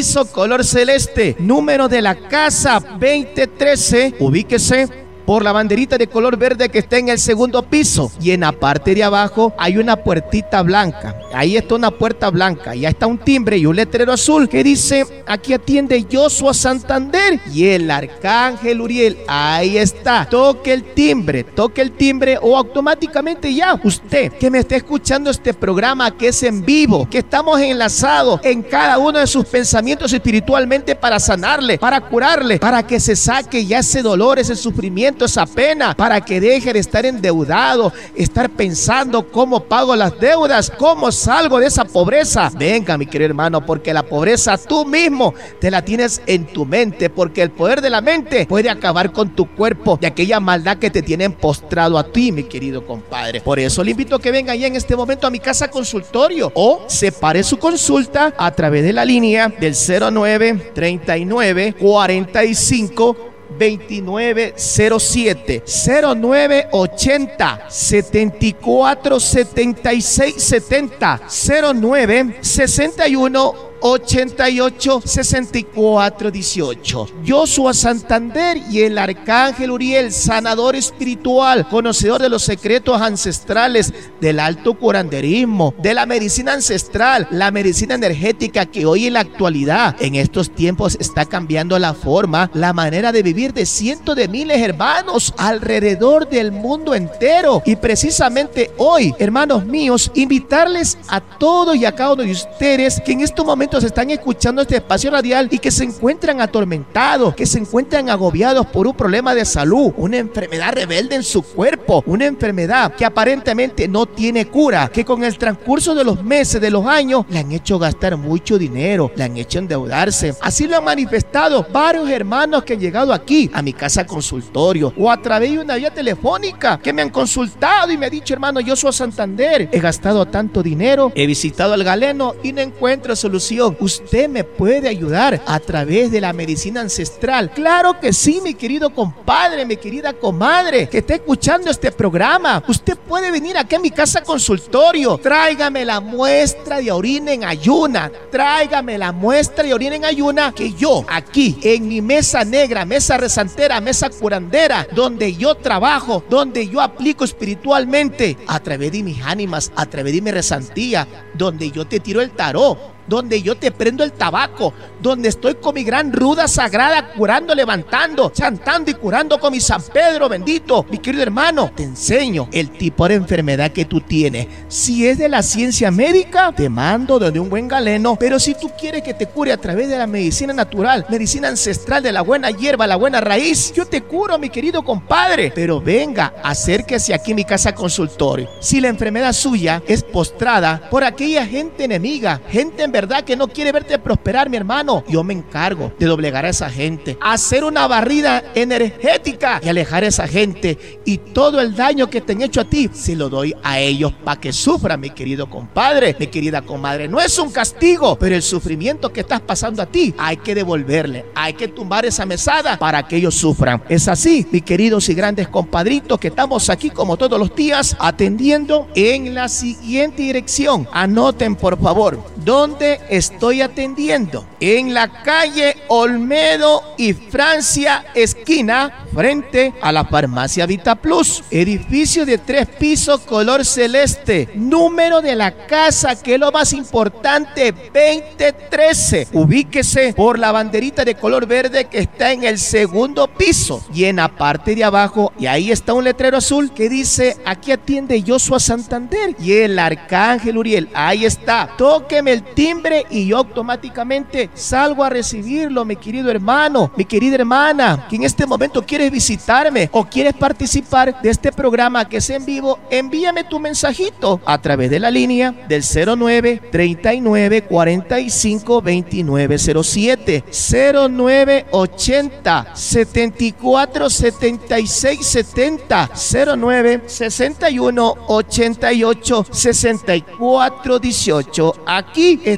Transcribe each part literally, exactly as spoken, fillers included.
piso color celeste, número de la casa veinte trece, ubíquese por la banderita de color verde que está en el segundo piso, y en la parte de abajo hay una puertita blanca. Ahí está una puerta blanca, ya está un timbre y un letrero azul que dice: aquí atiende Joshua Santander y el arcángel Uriel. Ahí está, toque el timbre, toque el timbre o automáticamente ya usted que me está escuchando este programa que es en vivo, que estamos enlazados en cada uno de sus pensamientos espiritualmente para sanarle, para curarle, para que se saque ya ese dolor, ese sufrimiento, esa pena, para que deje de estar endeudado, estar pensando cómo pago las deudas, cómo salgo de esa pobreza. Venga, mi querido hermano, porque la pobreza tú mismo te la tienes en tu mente, porque el poder de la mente puede acabar con tu cuerpo y aquella maldad que te tienen postrado a ti, mi querido compadre. Por eso le invito a que venga ya en este momento a mi casa consultorio o separe su consulta a través de la línea del cero nueve treinta y nueve cuarenta y cinco veintinueve cero siete, cero nueve ochenta setenta y cuatro setenta y seis setenta, cero nueve sesenta y uno ochenta y ocho sesenta y cuatro dieciocho. Joshua Santander y el arcángel Uriel, sanador espiritual, conocedor de los secretos ancestrales del alto curanderismo, de la medicina ancestral, la medicina energética que hoy en la actualidad, en estos tiempos, está cambiando la forma, la manera de vivir de cientos de miles de hermanos alrededor del mundo entero. Y precisamente hoy, hermanos míos, invitarles a todos y a cada uno de ustedes que en estos momentos están escuchando este espacio radial y que se encuentran atormentados, que se encuentran agobiados por un problema de salud, una enfermedad rebelde en su cuerpo, una enfermedad que aparentemente no tiene cura, que con el transcurso de los meses, de los años, le han hecho gastar mucho dinero, le han hecho endeudarse. Así lo han manifestado varios hermanos que han llegado aquí a mi casa consultorio o a través de una vía telefónica, que me han consultado y me ha dicho: hermano Joshua Santander, he gastado tanto dinero, he visitado al galeno y no encuentro solución. ¿Usted me puede ayudar a través de la medicina ancestral? Claro que sí, mi querido compadre, mi querida comadre que está escuchando este programa. Usted puede venir aquí a mi casa consultorio. Tráigame la muestra de orina en ayuna. Tráigame la muestra de orina en ayuna que yo aquí en mi mesa negra, mesa rezantera, mesa curandera, donde yo trabajo, donde yo aplico espiritualmente a través de mis ánimas, a través de mi rezantía, donde yo te tiro el tarot, donde yo te prendo el tabaco, donde estoy con mi gran ruda sagrada curando, levantando, chantando y curando con mi San Pedro bendito. Mi querido hermano, te enseño el tipo de enfermedad que tú tienes. Si es de la ciencia médica, te mando donde un buen galeno, pero si tú quieres que te cure a través de la medicina natural, medicina ancestral, de la buena hierba, la buena raíz, yo te curo, mi querido compadre. Pero venga, acérquese aquí a mi casa consultorio. Si la enfermedad suya es postrada por aquella gente enemiga, gente en verdad que no quiere verte prosperar, mi hermano, yo me encargo de doblegar a esa gente, hacer una barrida energética y alejar a esa gente, y todo el daño que te han hecho a ti se lo doy a ellos para que sufran, mi querido compadre, mi querida comadre. No es un castigo, pero el sufrimiento que estás pasando a ti hay que devolverle, hay que tumbar esa mesada para que ellos sufran. Es así, mis queridos y grandes compadritos, que estamos aquí como todos los días atendiendo en la siguiente dirección. Anoten por favor dónde estoy atendiendo: en la calle Olmedo y Francia, esquina, frente a la farmacia Vita Plus, edificio de tres pisos color celeste, número de la casa, que es lo más importante, veinte trece. Ubíquese por la banderita de color verde que está en el segundo piso, y en la parte de abajo, y ahí está un letrero azul que dice: aquí atiende Joshua Santander y el arcángel Uriel. Ahí está, tóqueme el timbre y yo automáticamente salgo a recibirlo, mi querido hermano, mi querida hermana, que en este momento quieres visitarme o quieres participar de este programa que es en vivo. Envíame tu mensajito a través de la línea del cero nueve treinta y nueve cuarenta y cinco veintinueve cero siete, cero nueve ochenta setenta y cuatro setenta y seis setenta, cero nueve sesenta y uno ochenta y ocho sesenta y cuatro dieciocho. Aquí está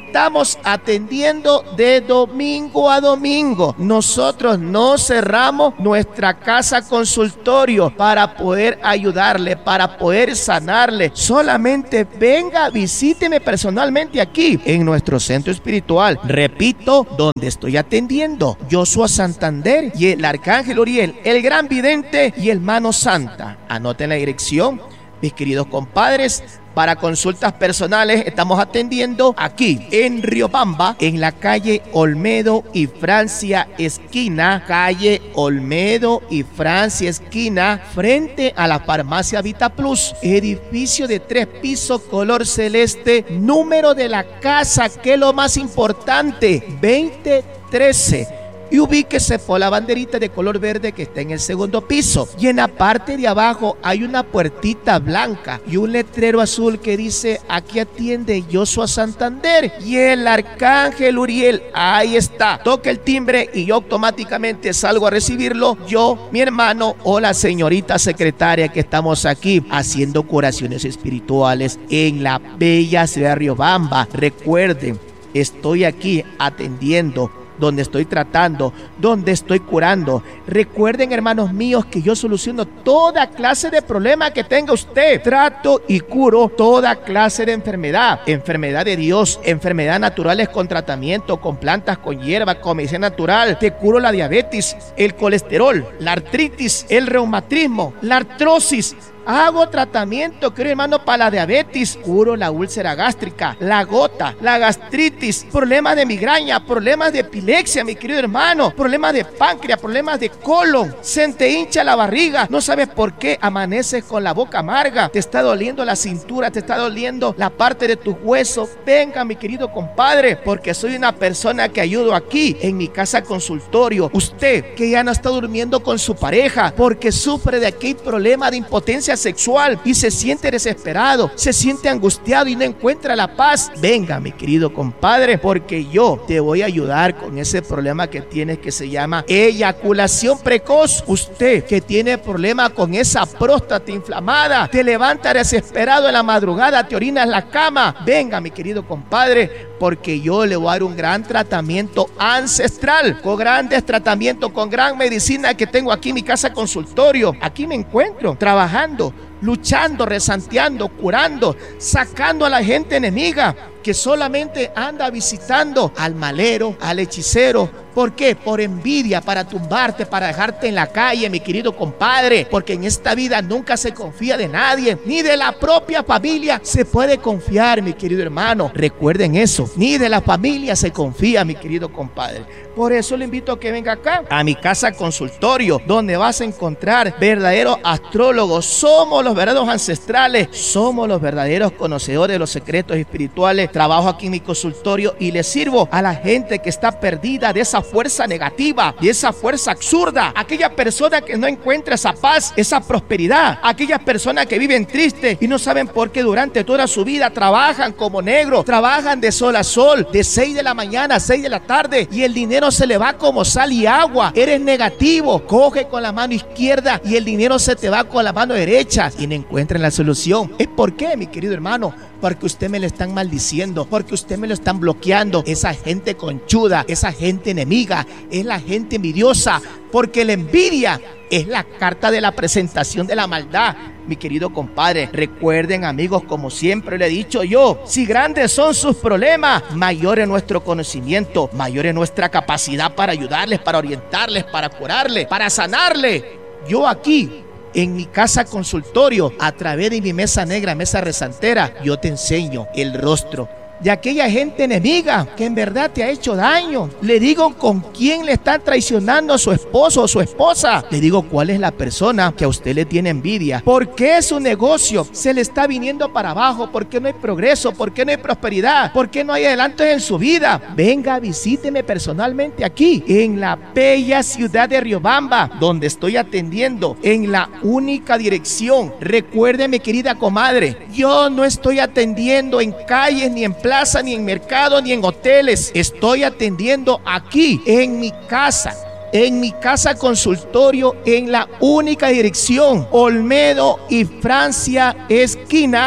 Estamos atendiendo de domingo a domingo. Nosotros no cerramos nuestra casa consultorio para poder ayudarle, para poder sanarle. Solamente venga, visíteme personalmente aquí en nuestro centro espiritual. Repito, donde estoy atendiendo, Joshua Santander y el Arcángel Uriel, el Gran Vidente y el Mano Santa. Anoten la dirección, mis queridos compadres. Para consultas personales estamos atendiendo aquí en Riobamba, en la calle Olmedo y Francia esquina, calle Olmedo y Francia esquina, frente a la farmacia Vita Plus, edificio de tres pisos color celeste, número de la casa, que es lo más importante, veinte trece. Y ubíquese por la banderita de color verde que está en el segundo piso. Y en la parte de abajo hay una puertita blanca y un letrero azul que dice: aquí atiende Joshua Santander y el Arcángel Uriel. Ahí está. Toca el timbre y yo automáticamente salgo a recibirlo. Yo, mi hermano o la señorita secretaria que estamos aquí haciendo curaciones espirituales en la bella ciudad de Riobamba. Recuerden, estoy aquí atendiendo, donde estoy tratando, donde estoy curando. Recuerden, hermanos míos, que yo soluciono toda clase de problema que tenga usted. Trato y curo toda clase de enfermedad. Enfermedad de Dios, enfermedades naturales con tratamiento, con plantas, con hierba, con medicina natural. Te curo la diabetes, el colesterol, la artritis, el reumatismo, la artrosis. Hago tratamiento, querido hermano, para la diabetes. Curo la úlcera gástrica, la gota, la gastritis, problemas de migraña, problemas de epilepsia, mi querido hermano, problemas de páncreas, problemas de colon. Se te hincha la barriga, no sabes por qué, amaneces con la boca amarga, te está doliendo la cintura, te está doliendo la parte de tus huesos. Venga, mi querido compadre, porque soy una persona que ayudo aquí en mi casa consultorio. Usted que ya no está durmiendo con su pareja porque sufre de aquel problema de impotencia sexual y se siente desesperado, se siente angustiado y no encuentra la paz. Venga, mi querido compadre, porque yo te voy a ayudar con ese problema que tienes, que se llama eyaculación precoz. Usted que tiene problema con esa próstata inflamada, te levanta desesperado en la madrugada, te orinas en la cama. Venga, mi querido compadre, porque yo le voy a dar un gran tratamiento ancestral, con grandes tratamientos, con gran medicina que tengo aquí en mi casa consultorio. Aquí me encuentro trabajando, luchando, resanteando, curando, sacando a la gente enemiga que solamente anda visitando al malero, al hechicero. ¿Por qué? Por envidia, para tumbarte, para dejarte en la calle, mi querido compadre. Porque en esta vida nunca se confía de nadie, ni de la propia familia se puede confiar, mi querido hermano. Recuerden eso, ni de la familia se confía, mi querido compadre. Por eso le invito a que venga acá, a mi casa consultorio, donde vas a encontrar verdaderos astrólogos. Somos los verdaderos ancestrales, somos los verdaderos conocedores de los secretos espirituales. Trabajo aquí en mi consultorio y le sirvo a la gente que está perdida de esa fuerza negativa, de esa fuerza absurda, aquella persona que no encuentra esa paz, esa prosperidad, aquellas personas que viven tristes y no saben por qué durante toda su vida trabajan como negros, trabajan de sol a sol, de seis de la mañana a seis de la tarde, y el dinero se le va como sal y agua. Eres negativo, coge con la mano izquierda y el dinero se te va con la mano derecha y no encuentran la solución. ¿Es por qué, mi querido hermano? Porque usted me lo están maldiciendo, porque usted me lo están bloqueando. Esa gente conchuda, esa gente enemiga, es la gente envidiosa, porque la envidia es la carta de la presentación de la maldad. Mi querido compadre, recuerden, amigos, como siempre le he dicho yo, si grandes son sus problemas, mayor es nuestro conocimiento, mayor es nuestra capacidad para ayudarles, para orientarles, para curarles, para sanarles. Yo aquí, en mi casa consultorio, a través de mi mesa negra, mesa rezantera, yo te enseño el rostro de aquella gente enemiga que en verdad te ha hecho daño. Le digo con quién le está traicionando a su esposo o su esposa. Le digo cuál es la persona que a usted le tiene envidia. ¿Por qué su negocio se le está viniendo para abajo? ¿Por qué no hay progreso? ¿Por qué no hay prosperidad? ¿Por qué no hay adelanto en su vida? Venga, visíteme personalmente aquí, en la bella ciudad de Riobamba, donde estoy atendiendo en la única dirección. Recuerde, mi querida comadre, yo no estoy atendiendo en calles ni en plazas, ni en mercado, ni en hoteles. Estoy atendiendo aquí, en mi casa, en mi casa consultorio, en la única dirección, Olmedo y Francia esquina,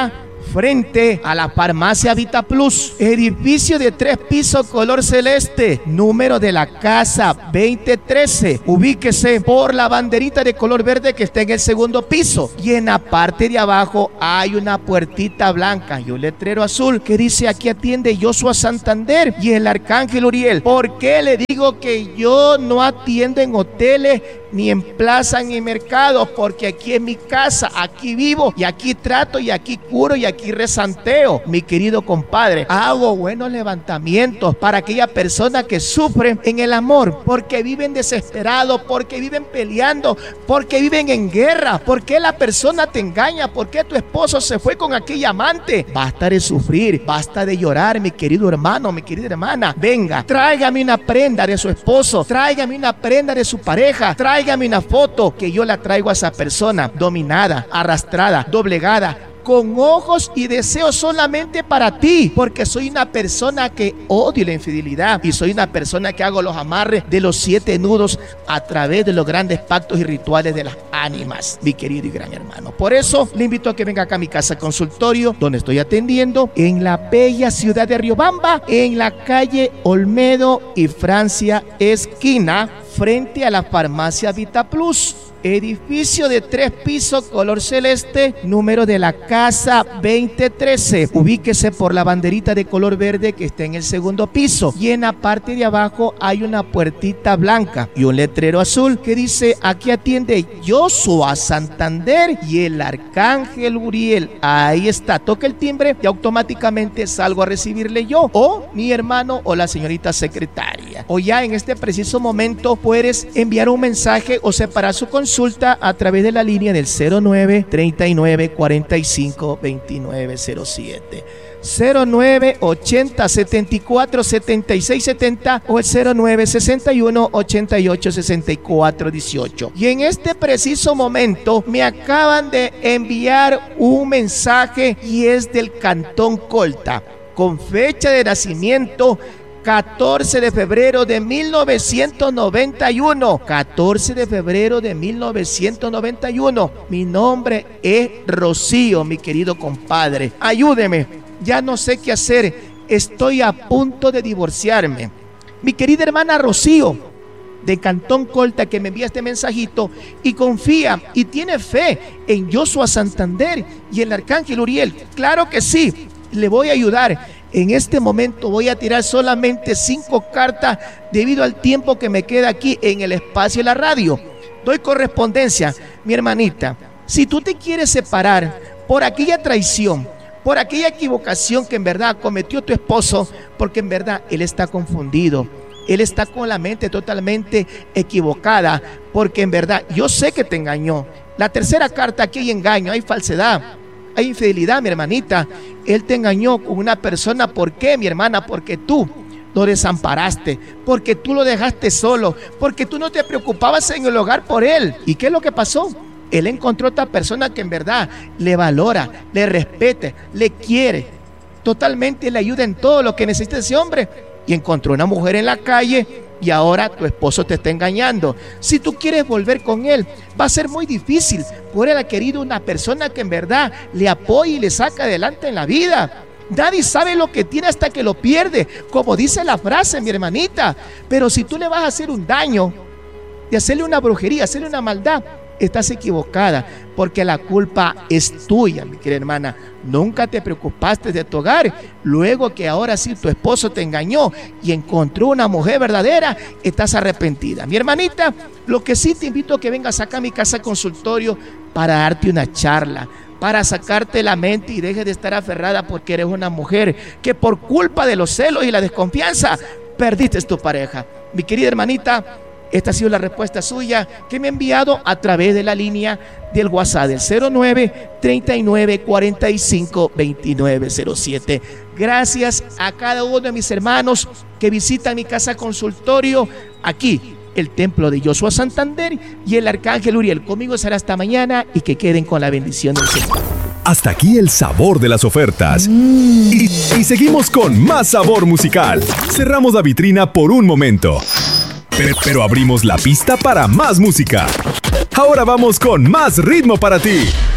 frente a la farmacia Vita Plus, edificio de tres pisos color celeste, número de la casa veinte trece. Ubíquese por la banderita de color verde que está en el segundo piso, y en la parte de abajo hay una puertita blanca y un letrero azul que dice: aquí atiende Joshua Santander y el Arcángel Uriel. ¿Por qué le digo que yo no atiendo en hoteles, ni en plazas, ni en mercados? Porque aquí es mi casa, aquí vivo y aquí trato y aquí curo y aquí resanteo. Mi querido compadre, hago buenos levantamientos para aquella persona que sufre en el amor, porque viven desesperados, porque viven peleando, porque viven en guerra. ¿Por qué la persona te engaña? ¿Por qué tu esposo se fue con aquella amante? Basta de sufrir, basta de llorar, mi querido hermano, mi querida hermana. Venga, tráigame una prenda de su esposo, tráigame una prenda de su pareja, tráigame una foto, que yo la traigo a esa persona dominada, arrastrada, doblegada, con ojos y deseos solamente para ti, porque soy una persona que odio la infidelidad y soy una persona que hago los amarres de los siete nudos a través de los grandes pactos y rituales de las ánimas, mi querido y gran hermano. Por eso le invito a que venga acá a mi casa consultorio, donde estoy atendiendo en la bella ciudad de Riobamba, en la calle Olmedo y Francia esquina, frente a la farmacia Vita Plus. Edificio de tres pisos color celeste, número de la casa veinte trece. Ubíquese por la banderita de color verde que está en el segundo piso, y en la parte de abajo hay una puertita blanca y un letrero azul que dice: aquí atiende Joshua Santander y el Arcángel Uriel. Ahí está, toca el timbre y automáticamente salgo a recibirle yo, o mi hermano, o la señorita secretaria. O ya en este preciso momento puedes enviar un mensaje o separar su consulta a través de la línea del cero nueve, treinta y nueve, cuarenta y cinco, veintinueve cero siete, cero nueve, ochenta, setenta y cuatro, setenta y seis setenta o el cero nueve, sesenta y uno, ochenta y ocho, sesenta y cuatro dieciocho. Y en este preciso momento me acaban de enviar un mensaje y es del Cantón Colta, con fecha de nacimiento catorce de febrero de mil novecientos noventa y uno. catorce de febrero de mil novecientos noventa y uno. Mi nombre es Rocío, mi querido compadre. Ayúdeme, ya no sé qué hacer. Estoy a punto de divorciarme. Mi querida hermana Rocío, de Cantón Colta, que me envía este mensajito y confía y tiene fe en Joshua Santander y el Arcángel Uriel. Claro que sí, le voy a ayudar. En este momento voy a tirar solamente cinco cartas debido al tiempo que me queda aquí en el espacio de la radio. Doy correspondencia, mi hermanita. Si tú te quieres separar por aquella traición, por aquella equivocación que en verdad cometió tu esposo, porque en verdad él está confundido, él está con la mente totalmente equivocada, porque en verdad yo sé que te engañó. La tercera carta, aquí hay engaño, hay falsedad, hay infidelidad, mi hermanita. Él te engañó con una persona. ¿Por qué, mi hermana? Porque tú lo desamparaste, porque tú lo dejaste solo, porque tú no te preocupabas en el hogar por él. ¿Y qué es lo que pasó? Él encontró otra persona que en verdad le valora, le respete, le quiere, totalmente le ayuda en todo lo que necesita ese hombre. Y encontró una mujer en la calle y ahora tu esposo te está engañando. Si tú quieres volver con él, va a ser muy difícil, porque él ha querido una persona que en verdad le apoye y le saca adelante en la vida. Nadie sabe lo que tiene hasta que lo pierde, como dice la frase, mi hermanita. Pero si tú le vas a hacer un daño, de hacerle una brujería, hacerle una maldad, estás equivocada, porque la culpa es tuya, mi querida hermana. Nunca te preocupaste de tu hogar. Luego que ahora sí tu esposo te engañó y encontró una mujer verdadera, estás arrepentida. Mi hermanita, lo que sí te invito a que vengas acá a mi casa consultorio para darte una charla, para sacarte la mente y dejes de estar aferrada porque eres una mujer que por culpa de los celos y la desconfianza perdiste tu pareja. Mi querida hermanita, esta ha sido la respuesta suya que me ha enviado a través de la línea del WhatsApp del cero nueve, treinta y nueve, cuarenta y cinco, veintinueve cero siete. Gracias a cada uno de mis hermanos que visitan mi casa consultorio aquí, el templo de Joshua Santander y el Arcángel Uriel. Conmigo será hasta mañana y que queden con la bendición del Señor. Hasta aquí el sabor de las ofertas. Mm. Y, y seguimos con más sabor musical. Cerramos la vitrina por un momento. Pero, pero abrimos la pista para más música. Ahora vamos con más ritmo para ti.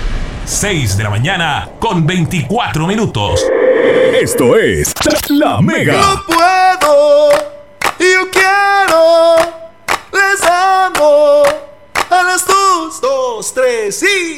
seis de la mañana con veinticuatro minutos. Esto es La Mega. No puedo, yo quiero, les amo a las dos, dos, tres y...